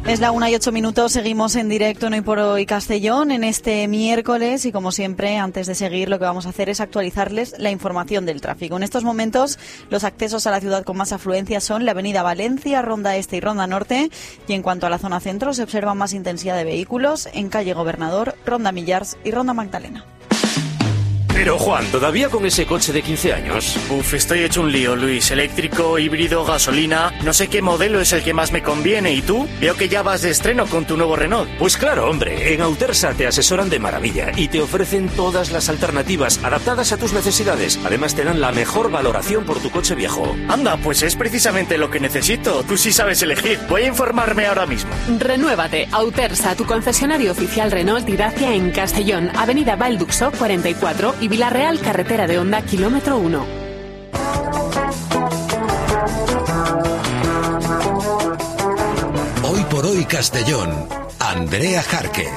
Es la 1:08, seguimos en directo en Hoy por Hoy Castellón en este miércoles y como siempre, antes de seguir, lo que vamos a hacer es actualizarles la información del tráfico. En estos momentos, los accesos a la ciudad con más afluencia son la avenida Valencia, Ronda Este y Ronda Norte, y en cuanto a la zona centro se observa más intensidad de vehículos en calle Gobernador, Ronda Millars y Ronda Magdalena. Pero Juan, ¿todavía con ese coche de 15 años? Estoy hecho un lío, Luis. Eléctrico, híbrido, gasolina. No sé qué modelo es el que más me conviene. ¿Y tú? Veo que ya vas de estreno con tu nuevo Renault. Pues claro, hombre. En Autersa te asesoran de maravilla y te ofrecen todas las alternativas adaptadas a tus necesidades. Además te dan la mejor valoración por tu coche viejo. Anda, pues es precisamente lo que necesito. Tú sí sabes elegir. Voy a informarme ahora mismo. Renuévate. Autersa, tu concesionario oficial Renault y Dacia en Castellón, Avenida Valduxo 44 y Villarreal, carretera de Honda, kilómetro 1. Hoy por Hoy Castellón, Andrea Jarque.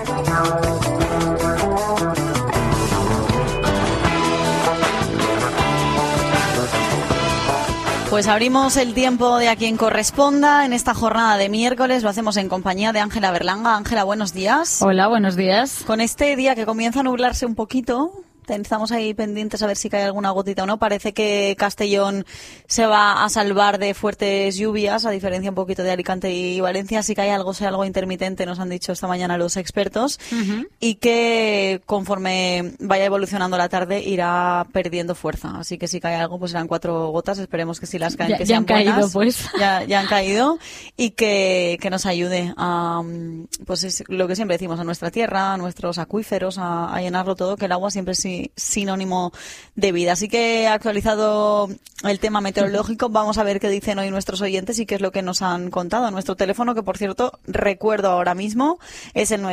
Pues abrimos el tiempo de A Quien Corresponda en esta jornada de miércoles. Lo hacemos en compañía de Ángela Berlanga. Ángela, buenos días. Hola, buenos días. Con este día que comienza a nublarse un poquito, estamos ahí pendientes a ver si cae alguna gotita o no. Parece que Castellón se va a salvar de fuertes lluvias, a diferencia un poquito de Alicante y Valencia. Si cae algo, sea algo intermitente, nos han dicho esta mañana los expertos. Y que conforme vaya evolucionando la tarde irá perdiendo fuerza. Así que si cae algo, pues serán 4 gotas. Esperemos que si las caen, que sean buenas. Caído, pues. Ya han caído. Y que nos ayude a, pues es lo que siempre decimos, a nuestra tierra, a nuestros acuíferos, a llenarlo todo, que el agua siempre es sinónimo de vida. Así que actualizado el tema meteorológico, vamos a ver qué dicen hoy nuestros oyentes y qué es lo que nos han contado. Nuestro teléfono, que por cierto recuerdo ahora mismo, es el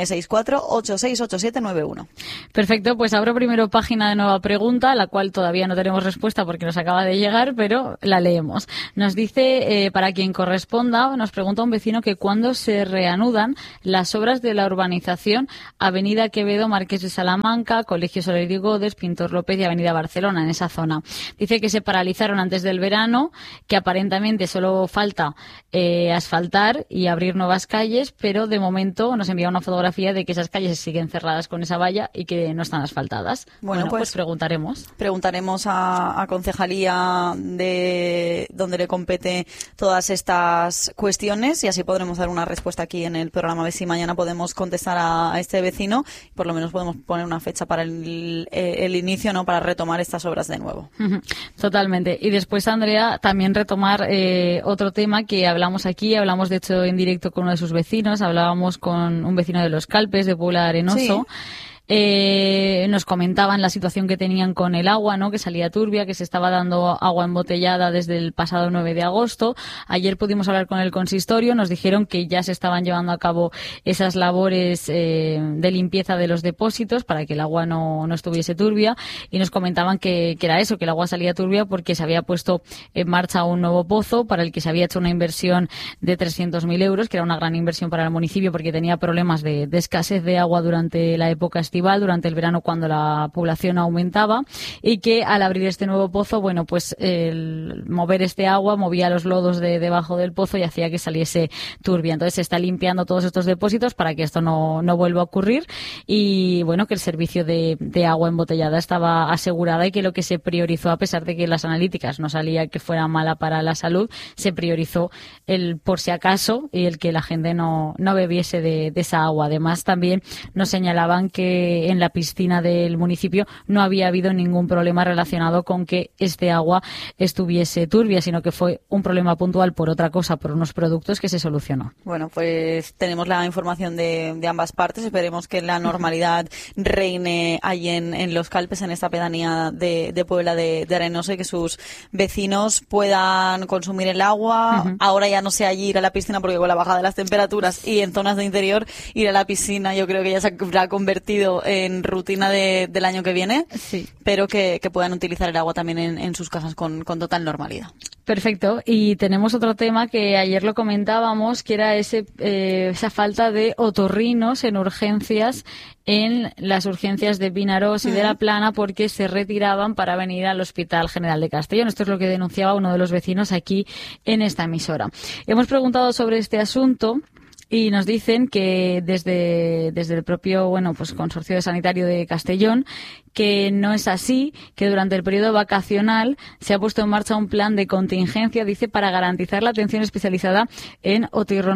964-868791. Perfecto, pues abro primero página de nueva pregunta, la cual todavía no tenemos respuesta porque nos acaba de llegar, pero la leemos. Nos dice, para quien corresponda, nos pregunta un vecino que cuándo se reanudan las obras de la urbanización Avenida Quevedo, Marqués de Salamanca, Colegio Soler Godes, Pintor López y Avenida Barcelona, en esa zona. Dice que se paralizaron antes del verano, que aparentemente solo falta asfaltar y abrir nuevas calles, pero de momento nos envía una fotografía de que esas calles siguen cerradas con esa valla y que no están asfaltadas. Bueno, pues preguntaremos. Preguntaremos a Concejalía de donde le compete todas estas cuestiones y así podremos dar una respuesta aquí en el programa. A ver si mañana podemos contestar a este vecino y por lo menos podemos poner una fecha para el inicio, ¿no?, para retomar estas obras de nuevo. Totalmente. Y después, Andrea, también retomar otro tema que hablamos aquí, hablamos de hecho en directo con uno de sus vecinos, hablábamos con un vecino de Los Calpes, de Puebla de Arenoso. Sí. Nos comentaban la situación que tenían con el agua, ¿no?, que salía turbia, que se estaba dando agua embotellada desde el pasado 9 de agosto. Ayer pudimos hablar con el consistorio, nos dijeron que ya se estaban llevando a cabo esas labores de limpieza de los depósitos para que el agua no estuviese turbia, y nos comentaban que era eso, que el agua salía turbia porque se había puesto en marcha un nuevo pozo para el que se había hecho una inversión de 300.000 euros, que era una gran inversión para el municipio porque tenía problemas de escasez de agua durante la época estival, durante el verano cuando la población aumentaba, y que al abrir este nuevo pozo, bueno, pues el mover este agua movía los lodos debajo del pozo y hacía que saliese turbia. Entonces se está limpiando todos estos depósitos para que esto no vuelva a ocurrir y bueno, que el servicio de agua embotellada estaba asegurada y que lo que se priorizó, a pesar de que las analíticas no salía que fuera mala para la salud, se priorizó el por si acaso y el que la gente no bebiese de esa agua. Además también nos señalaban que en la piscina del municipio no había habido ningún problema relacionado con que este agua estuviese turbia, sino que fue un problema puntual por otra cosa, por unos productos que se solucionó. Bueno, pues tenemos la información de ambas partes. Esperemos que la normalidad reine allí en Los Calpes, en esta pedanía de Puebla de Arenoso, y que sus vecinos puedan consumir el agua. Ahora ya no sé allí ir a la piscina porque con la bajada de las temperaturas y en zonas de interior ir a la piscina yo creo que ya se ha convertido en rutina del año que viene, sí. Pero que puedan utilizar el agua también en sus casas con total normalidad. Perfecto. Y tenemos otro tema que ayer lo comentábamos, que era esa falta de otorrinos en urgencias, en las urgencias de Vinarós y de La Plana, porque se retiraban para venir al Hospital General de Castellón. Esto es lo que denunciaba uno de los vecinos aquí en esta emisora. Hemos preguntado sobre este asunto Y nos dicen que desde el propio consorcio sanitario de Castellón, que no es así, que durante el periodo vacacional se ha puesto en marcha un plan de contingencia, dice, para garantizar la atención especializada en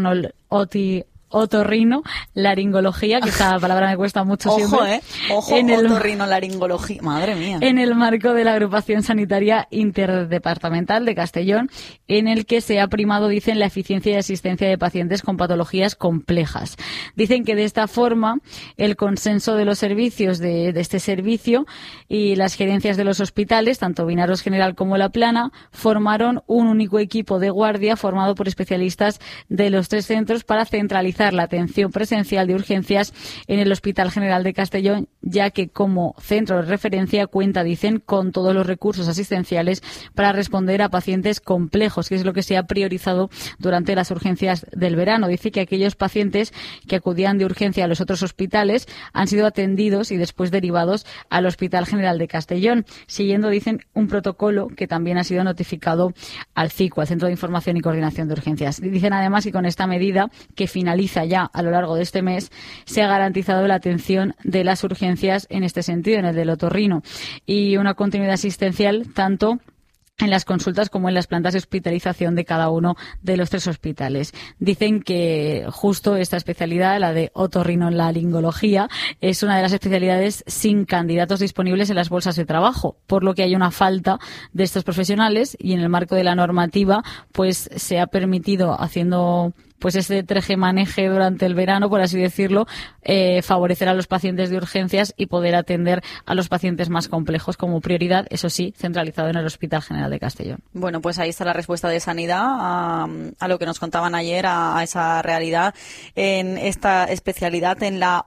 otorrinolaringología, que esta palabra me cuesta mucho siempre. Ojo, otorrinolaringología, madre mía. En el marco de la agrupación sanitaria interdepartamental de Castellón, en el que se ha primado, dicen, la eficiencia y asistencia de pacientes con patologías complejas. Dicen que de esta forma el consenso de los servicios de este servicio y las gerencias de los hospitales, tanto Vinaros General como La Plana, formaron un único equipo de guardia formado por especialistas de los 3 centros para centralizar la atención presencial de urgencias en el Hospital General de Castellón, ya que como centro de referencia cuenta, dicen, con todos los recursos asistenciales para responder a pacientes complejos, que es lo que se ha priorizado durante las urgencias del verano. Dice que aquellos pacientes que acudían de urgencia a los otros hospitales han sido atendidos y después derivados al Hospital General de Castellón, siguiendo, dicen, un protocolo que también ha sido notificado al CICU, al Centro de Información y Coordinación de Urgencias. Dicen además que con esta medida, que finaliza ya a lo largo de este mes, se ha garantizado la atención de las urgencias en este sentido, en el del otorrino, y una continuidad asistencial tanto en las consultas como en las plantas de hospitalización de cada uno de los 3 hospitales. Dicen que justo esta especialidad, la de otorrinolaringología, es una de las especialidades sin candidatos disponibles en las bolsas de trabajo, por lo que hay una falta de estos profesionales, y en el marco de la normativa pues se ha permitido, haciendo ese tejemaneje durante el verano, por así decirlo, favorecer a los pacientes de urgencias y poder atender a los pacientes más complejos como prioridad, eso sí, centralizado en el Hospital General de Castellón. Bueno, pues ahí está la respuesta de Sanidad a lo que nos contaban ayer, a esa realidad en esta especialidad, en la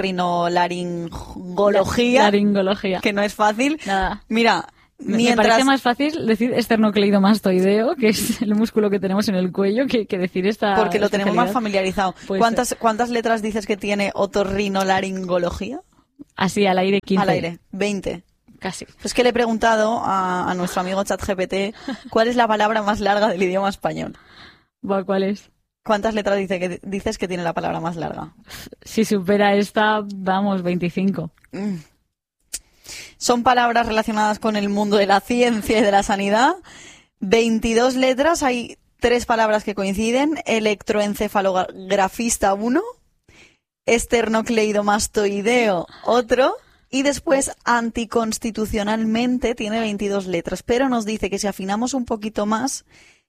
otorrinolaringología. Laringología. Que no es fácil. Nada. Mira, me parece más fácil decir esternocleidomastoideo, que es el músculo que tenemos en el cuello, que decir esta porque lo tenemos más familiarizado. Pues, ¿Cuántas letras dices que tiene otorrinolaringología? Así, al aire, 15. Al aire, 20. Casi. Es que le he preguntado a nuestro amigo ChatGPT cuál es la palabra más larga del idioma español. ¿Cuál es? ¿Cuántas letras dices que tiene la palabra más larga? Si supera esta, vamos, 25. Son palabras relacionadas con el mundo de la ciencia y de la sanidad. 22 letras, hay 3 palabras que coinciden. Electroencefalografista 1, esternocleidomastoideo otro, y después anticonstitucionalmente tiene 22 letras. Pero nos dice que si afinamos un poquito más,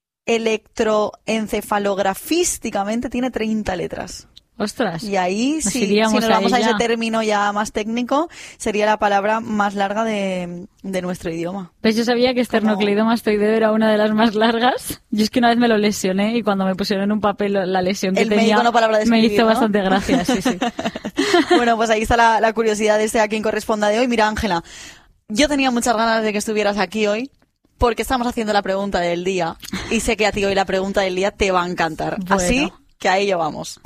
electroencefalografísticamente tiene 30 letras. Ostras. Y ahí, si nos vamos a ese término ya más técnico, sería la palabra más larga de nuestro idioma. Pues yo sabía que esternocleidomastoideo era una de las más largas. Yo es que una vez me lo lesioné y cuando me pusieron en un papel la lesión que tenía, no para de escribir, me hizo ¿no? bastante gracia. Sí, sí. Bueno, pues ahí está la curiosidad de A Quien Corresponda de hoy. Mira, Ángela, yo tenía muchas ganas de que estuvieras aquí hoy, porque estamos haciendo la pregunta del día y sé que a ti hoy la pregunta del día te va a encantar. Bueno. Así que a ello vamos.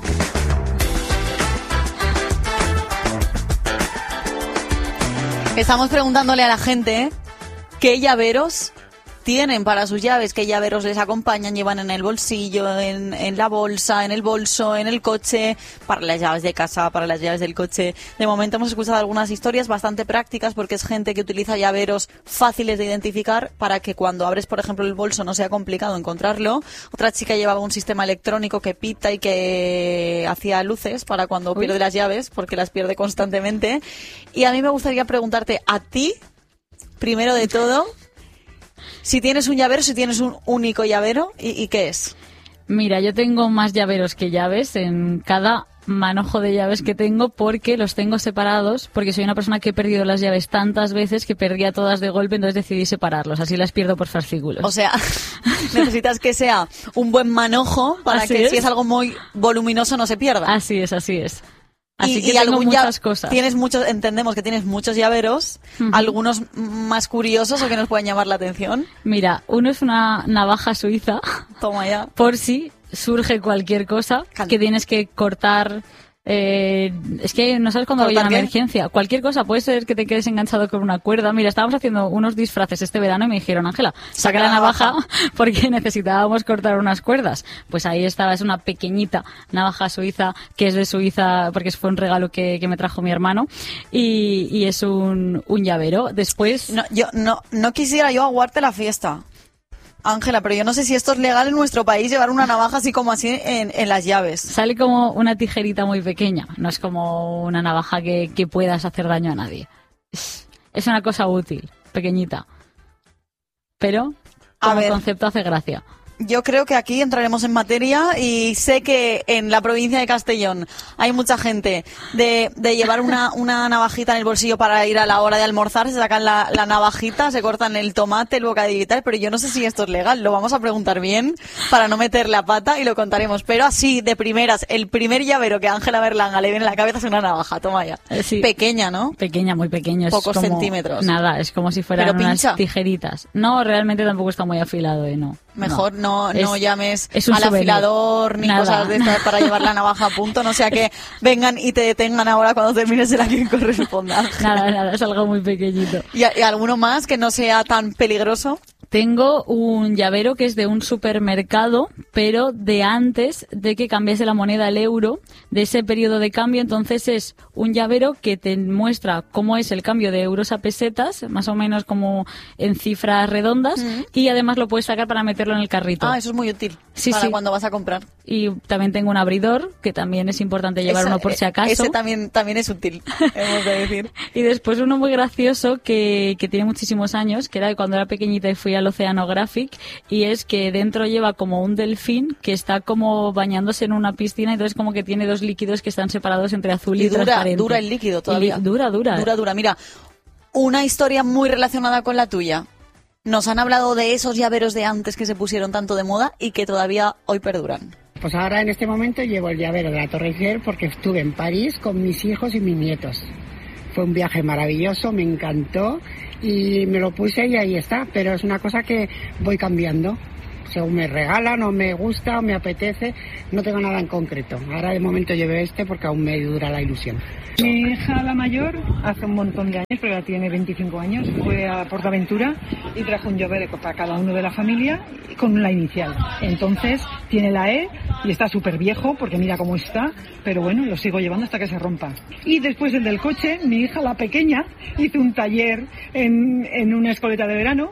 Estamos preguntándole a la gente qué llaveros tienen para sus llaves, qué llaveros les acompañan, llevan en el bolsillo, en la bolsa, en el bolso, en el coche, para las llaves de casa, para las llaves del coche. De momento hemos escuchado algunas historias bastante prácticas, porque es gente que utiliza llaveros fáciles de identificar para que cuando abres, por ejemplo, el bolso no sea complicado encontrarlo. Otra chica llevaba un sistema electrónico que pita y que hacía luces para cuando pierde las llaves, porque las pierde constantemente. Y a mí me gustaría preguntarte a ti, primero de todo, si tienes un llavero, si tienes un único llavero, ¿y qué es? Mira, yo tengo más llaveros que llaves en cada manojo de llaves que tengo, porque los tengo separados, porque soy una persona que he perdido las llaves tantas veces que perdía todas de golpe, entonces decidí separarlos, así las pierdo por fascículos. O sea, necesitas que sea un buen manojo para así que es. Si es algo muy voluminoso no se pierda. Así es, así es. Así que y tengo muchas cosas. Entendemos que tienes muchos llaveros, algunos más curiosos o que nos pueden llamar la atención. Mira, uno es una navaja suiza. Toma ya. Por si surge cualquier cosa que tienes que cortar Es que no sabes cuándo hay una emergencia. Cualquier cosa, puede ser que te quedes enganchado con una cuerda. Mira, estábamos haciendo unos disfraces este verano y me dijeron, Ángela, saca la navaja porque necesitábamos cortar unas cuerdas. Pues ahí estaba, es una pequeñita navaja suiza, que es de Suiza porque fue un regalo que me trajo mi hermano, y es un llavero. Después... No quisiera yo aguarte la fiesta, Ángela, pero yo no sé si esto es legal en nuestro país, llevar una navaja así como así en las llaves. Sale como una tijerita muy pequeña, no es como una navaja que puedas hacer daño a nadie. Es una cosa útil, pequeñita, pero como concepto hace gracia. Yo creo que aquí entraremos en materia y sé que en la provincia de Castellón hay mucha gente de llevar una navajita en el bolsillo para ir a la hora de almorzar, se sacan la navajita, se cortan el tomate, el bocadillo y tal, pero yo no sé si esto es legal, lo vamos a preguntar bien para no meter la pata y lo contaremos, pero así de primeras, el primer llavero que a Ángela Berlanga le viene a la cabeza es una navaja, toma ya. Sí. Pequeña, ¿no? Pequeña, muy pequeña. Pocos como, centímetros. Nada, es como si fueran unas tijeritas. No, realmente tampoco está muy afilado, no. Mejor no llames al afilador ni cosas de estas para llevar la navaja a punto, no sea que vengan y te detengan ahora cuando termines el a quien corresponda. Nada, es algo muy pequeñito. ¿Y alguno más que no sea tan peligroso? Tengo un llavero que es de un supermercado, pero de antes de que cambiase la moneda al euro, de ese periodo de cambio. Entonces es un llavero que te muestra cómo es el cambio de euros a pesetas, más o menos como en cifras redondas, y además lo puedes sacar para meterlo en el carrito. Ah, eso es muy útil para cuando vas a comprar. Y también tengo un abridor, que también es importante llevar uno por si acaso. Ese también es útil, hemos de decir. Y después uno muy gracioso que tiene muchísimos años, que era de cuando era pequeñita y fui al Oceanographic, y es que dentro lleva como un delfín que está como bañándose en una piscina, y entonces como que tiene dos líquidos que están separados entre azul y transparente. Dura el líquido todavía. Dura. Mira, una historia muy relacionada con la tuya. Nos han hablado de esos llaveros de antes que se pusieron tanto de moda y que todavía hoy perduran. Pues ahora en este momento llevo el llavero de la Torre Eiffel porque estuve en París con mis hijos y mis nietos. Fue un viaje maravilloso, me encantó y me lo puse y ahí está, pero es una cosa que voy cambiando. Según me regalan o me gusta o me apetece, no tengo nada en concreto. Ahora de momento llevo este porque aún me dura la ilusión. Mi hija, la mayor, hace un montón de años, pero ya tiene 25 años, fue a Portaventura y trajo un llavero para cada uno de la familia con la inicial. Entonces tiene la E y está súper viejo porque mira cómo está, pero bueno, lo sigo llevando hasta que se rompa. Y después el del coche, mi hija, la pequeña, hizo un taller en una escoleta de verano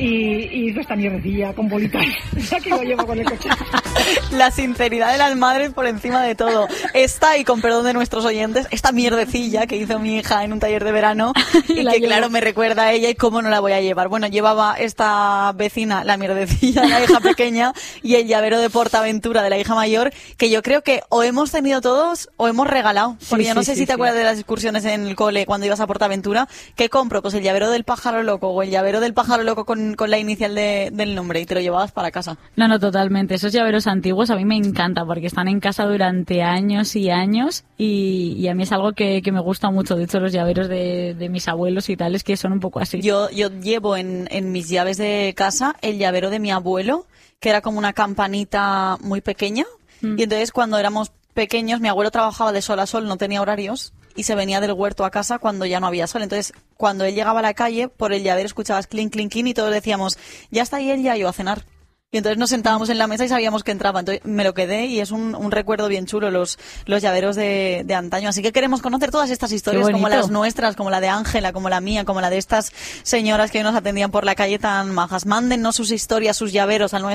y hizo esta mierdecilla con bolitas. Ya que lo llevo con el coche. La sinceridad de las madres por encima de todo. Esta, y con perdón de nuestros oyentes, esta mierdecilla que hizo mi hija en un taller de verano y que claro me recuerda a ella y cómo no la voy a llevar. Bueno, llevaba esta vecina la mierdecilla de la hija pequeña y el llavero de Portaventura de la hija mayor, que yo creo que o hemos tenido todos o hemos regalado. Porque yo no sé si te acuerdas de las excursiones en el cole cuando ibas a Portaventura. ¿Qué compro? Pues el llavero del pájaro loco o el llavero del pájaro loco con la inicial del nombre y te lo llevabas para casa. No, totalmente. Esos llaveros antiguos a mí me encantan porque están en casa durante años y años y a mí es algo que me gusta mucho. De hecho, los llaveros de mis abuelos y tales que son un poco así. Yo llevo en mis llaves de casa el llavero de mi abuelo, que era como una campanita muy pequeña. Y entonces cuando éramos pequeños, mi abuelo trabajaba de sol a sol, no tenía horarios y se venía del huerto a casa cuando ya no había sol. Entonces, cuando él llegaba a la calle, por el llavero escuchabas clink, clink, clink y todos decíamos, ya está ahí él, ya iba a cenar. Y entonces nos sentábamos en la mesa y sabíamos que entraba. Entonces me lo quedé y es un recuerdo bien chulo, los llaveros de antaño. Así que queremos conocer todas estas historias, como las nuestras, como la de Ángela, como la mía, como la de estas señoras que hoy nos atendían por la calle tan majas. Mándennos sus historias, sus llaveros al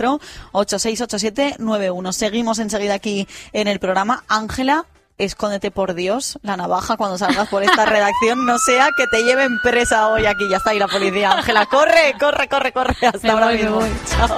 964-868791. Seguimos enseguida aquí en el programa. Ángela, escóndete por Dios la navaja cuando salgas por esta redacción, no sea que te lleven presa hoy aquí. Ya está ahí la policía. Ángela, corre hasta ahora mismo. Chao.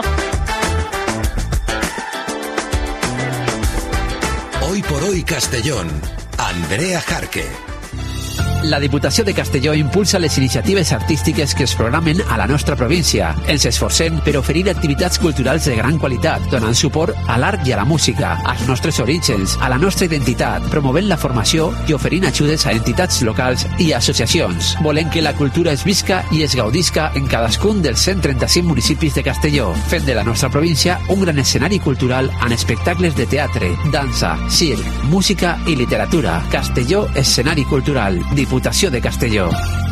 Hoy por hoy Castellón, Andrea Jarque. La Diputació de Castelló impulsa les iniciatives artístiques que es programen a la nostra província. Ens esforcem per oferir activitats culturals de gran qualitat, donant suport a l'art i a la música, als nostres orígens, a la nostra identitat, promovent la formació i oferint ajudes a entitats locals i associacions. Volem que la cultura es visca i es gaudisca en cadascun dels 135 municipis de Castelló, fent de la nostra província un gran escenari cultural amb espectacles de teatre, dansa, circ, música i literatura. Castelló, escenari cultural. Diputació de Castelló.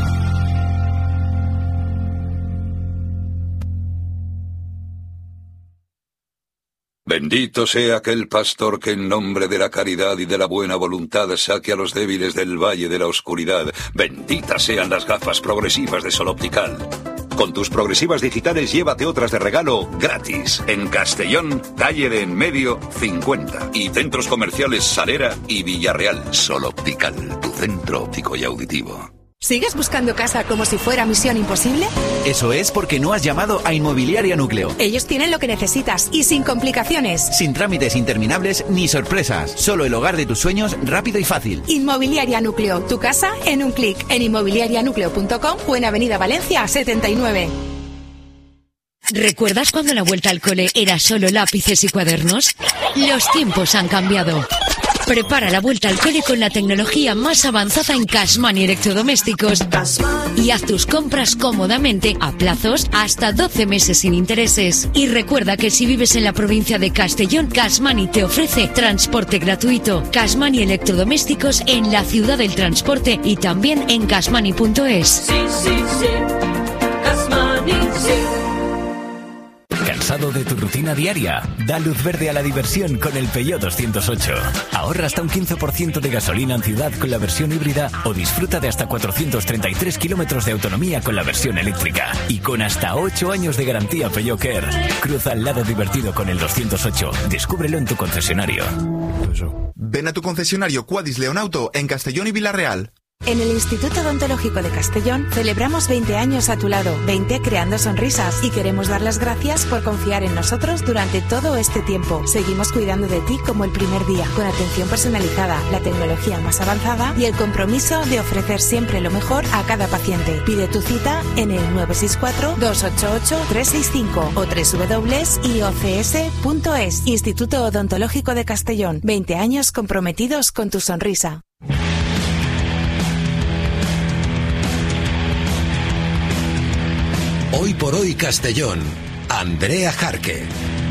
Bendito sea aquel pastor que en nombre de la caridad y de la buena voluntad saque a los débiles del valle de la oscuridad. Benditas sean las gafas progresivas de Sol Optical. Con tus progresivas digitales llévate otras de regalo gratis. En Castellón, calle de En Medio, 50. Y centros comerciales Salera y Villarreal. Sol Optical, tu centro óptico y auditivo. ¿Sigues buscando casa como si fuera misión imposible? Eso es porque no has llamado a Inmobiliaria Núcleo. Ellos tienen lo que necesitas y sin complicaciones. Sin trámites interminables ni sorpresas. Solo el hogar de tus sueños rápido y fácil. Inmobiliaria Núcleo. Tu casa en un clic. En inmobiliarianucleo.com o en Avenida Valencia 79. ¿Recuerdas cuando la vuelta al cole era solo lápices y cuadernos? Los tiempos han cambiado. Prepara la vuelta al cole con la tecnología más avanzada en Cashmoney Electrodomésticos y haz tus compras cómodamente a plazos hasta 12 meses sin intereses. Y recuerda que si vives en la provincia de Castellón, Cashmoney te ofrece transporte gratuito. Cashmoney Electrodomésticos en la ciudad del transporte y también en cashmoney.es. Sí, sí, sí. Cashmoney, sí. ¿Cansado de tu rutina diaria? Da luz verde a la diversión con el Peugeot 208. Ahorra hasta un 15% de gasolina en ciudad con la versión híbrida o disfruta de hasta 433 kilómetros de autonomía con la versión eléctrica. Y con hasta 8 años de garantía Peugeot Care. Cruza al lado divertido con el 208. Descúbrelo en tu concesionario. Ven a tu concesionario Quadis Leonauto en Castellón y Villarreal. En el Instituto Odontológico de Castellón celebramos 20 años a tu lado, 20 creando sonrisas, y queremos dar las gracias por confiar en nosotros durante todo este tiempo. Seguimos cuidando de ti como el primer día, con atención personalizada, la tecnología más avanzada y el compromiso de ofrecer siempre lo mejor a cada paciente. Pide tu cita en el 964-288-365 o www.iocs.es. Instituto Odontológico de Castellón, 20 años comprometidos con tu sonrisa. Hoy por hoy Castellón, Andrea Jarque.